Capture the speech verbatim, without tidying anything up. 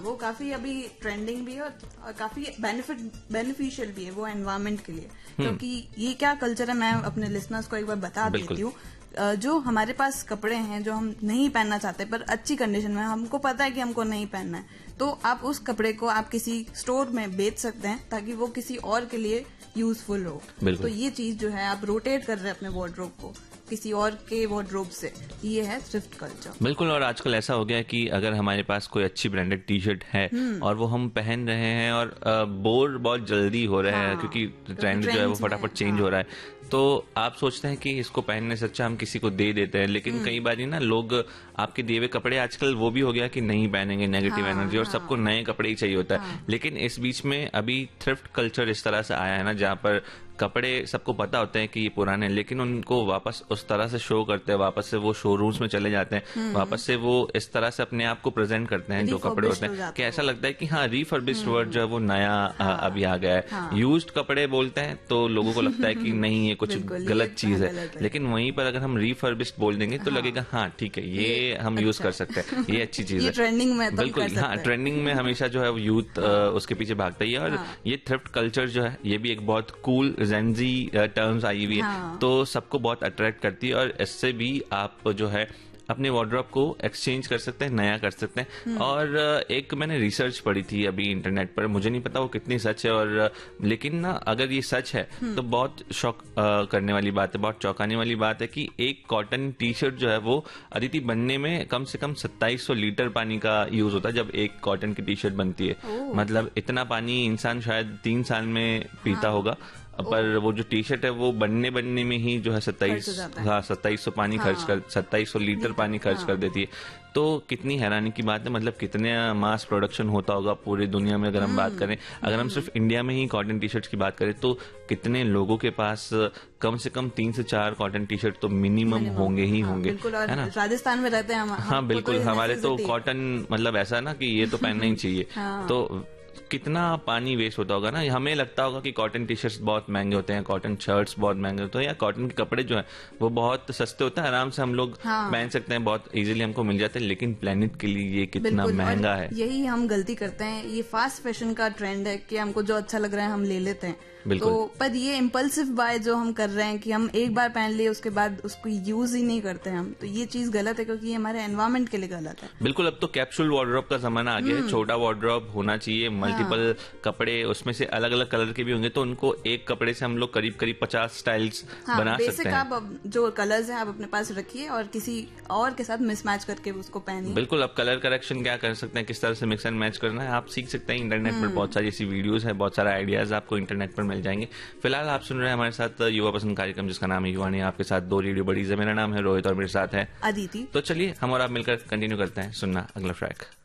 वो काफी अभी ट्रेंडिंग भी है और काफी बेनिफिट बेनिफिशियल भी है वो एनवायरमेंट के लिए, क्योंकि ये क्या कल्चर है मैं अपने लिसनर्स को एक बार बता देती हूँ। जो हमारे पास कपड़े हैं जो हम नहीं पहनना चाहते पर अच्छी कंडीशन में, हमको पता है कि हमको नहीं पहनना है, तो आप उस कपड़े को आप किसी स्टोर में बेच सकते हैं ताकि वो किसी और के लिए यूजफुल हो। तो ये चीज जो है आप रोटेट कर रहे हैं अपने वार्डरोब को किसी और के वार्डरोब से, ये है थ्रिफ्ट कल्चर। बिल्कुल। और आजकल ऐसा हो गया है कि अगर हमारे पास कोई अच्छी ब्रांडेड टी शर्ट है और वो हम पहन रहे हैं और बोर बहुत जल्दी हो रहा है, हाँ, क्योंकि ट्रेंड जो है वो फटाफट चेंज हाँ। हो रहा है, तो आप सोचते हैं कि इसको पहनने से अच्छा हम किसी को दे देते हैं, लेकिन कई बार ना लोग आपके दिए हुए कपड़े, आजकल वो भी हो गया कि नहीं पहनेंगे, नेगेटिव एनर्जी, और सबको नए कपड़े ही चाहिए होता है। लेकिन इस बीच में अभी थ्रिफ्ट कल्चर इस तरह से आया है ना, जहाँ पर कपड़े सबको पता होते हैं कि ये पुराने, लेकिन उनको वापस उस तरह से शो करते हैं, वापस से वो शोरूम्स में चले जाते हैं, वापस से वो इस तरह से अपने आप को प्रेजेंट करते हैं जो कपड़े होते हैं कि ऐसा लगता है कि हाँ रिफर्बिश्ड वर्ड जो है वो नया हाँ, अभी आ गया है। हाँ। यूज्ड कपड़े बोलते हैं तो लोगों को लगता है कि नहीं ये कुछ गलत चीज है, लेकिन वहीं पर अगर हम रिफर्बिश्ड बोल देंगे तो लगेगा हाँ ठीक है ये हम यूज कर सकते हैं, ये अच्छी चीज है, ट्रेंडिंग में बिल्कुल। हाँ, ट्रेंडिंग में हमेशा जो है यूथ उसके पीछे भागता ही है, और ये थ्रिफ्ट कल्चर जो है ये भी एक बहुत कूल जेनजी टर्म्स आई हुई है, हाँ। तो सबको बहुत अट्रैक्ट करती है, और इससे भी आप जो है अपने वार्डरोब को एक्सचेंज कर सकते हैं, नया कर सकते हैं। और एक मैंने रिसर्च पढ़ी थी अभी इंटरनेट पर, मुझे नहीं पता वो कितनी सच है, और लेकिन ना अगर ये सच है तो बहुत शॉक करने वाली बात है, बहुत चौंकाने वाली बात है कि एक कॉटन टी शर्ट जो है वो अदिति बनने में कम से कम सत्ताईस सौ लीटर पानी का यूज होता है जब एक कॉटन की टी शर्ट बनती है। मतलब इतना पानी इंसान शायद तीन साल में पीता हाँ। होगा, पर वो जो टी शर्ट है वो बनने बनने में ही जो है सत्ताईस हाँ सत्ताईस सौ पानी हाँ। खर्च कर सत्ताईस सौ लीटर पानी खर्च हाँ। कर देती है। तो कितनी हैरानी की बात है, मतलब कितने मास प्रोडक्शन होता होगा पूरी दुनिया में। अगर हम बात करें, अगर हम सिर्फ इंडिया में ही कॉटन टी शर्ट्स की बात करें तो कितने लोगों के पास कम से कम तीन से चार कॉटन टी शर्ट तो मिनिमम होंगे ही होंगे, है ना। राजस्थान में रहते हैं हम, हाँ बिल्कुल, हमारे तो कॉटन मतलब ऐसा ना कि ये तो पहनना ही चाहिए। तो कितना पानी वेस्ट होता होगा ना। हमें लगता होगा कि कॉटन टी शर्ट्स बहुत महंगे होते हैं, कॉटन शर्ट्स बहुत महंगे होते हैं, या कॉटन के कपड़े जो है वो बहुत सस्ते होते हैं, आराम से हम लोग हाँ। पहन सकते हैं, बहुत इजीली हमको मिल जाते हैं, लेकिन प्लेनेट के लिए ये कितना महंगा है। यही हम गलती करते हैं, ये फास्ट फैशन का ट्रेंड है कि हमको जो अच्छा लग रहा है हम ले लेते हैं। तो पर ये इम्पल्सिव बाय जो हम कर रहे हैं कि हम एक बार पहन लिए उसके बाद उसको यूज ही नहीं करते हम, तो ये चीज गलत है, क्योंकि ये हमारे एनवायरमेंट के लिए गलत है। बिल्कुल, अब तो कैप्सूल वार्डरोब का जमाना आ गया है। छोटा वार्डरोब होना चाहिए, मल्टीपल हाँ। कपड़े उसमें से अलग अलग कलर के भी होंगे, तो उनको एक कपड़े से हम लोग करीब करीब पचास स्टाइल्स हाँ, बना सकते हैं। आप जो कलर्स हैं आप अपने पास रखिए और किसी और के साथ मिसमैच करके उसको पहनिए। बिल्कुल, अब कलर करेक्शन क्या कर सकते हैं, किस तरह से मिक्स एंड मैच करना है, आप सीख सकते हैं। इंटरनेट पर बहुत सारी ऐसी वीडियोज है, बहुत सारे आइडियाज आपको इंटरनेट पर मिल जाएंगे। फिलहाल आप सुन रहे हैं हमारे साथ युवा पसंद कार्यक्रम, जिसका नाम है युवानी। आपके साथ दो रेडियो बडीज है, मेरा नाम है रोहित और मेरे साथ है अदिति। तो चलिए हम और आप मिलकर कंटिन्यू करते हैं सुनना अगला ट्रैक।